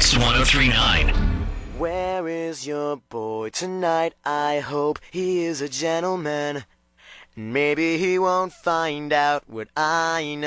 Mix 1039. Where is your boy tonight? I hope he is a gentleman. Maybe he won't find out what I know.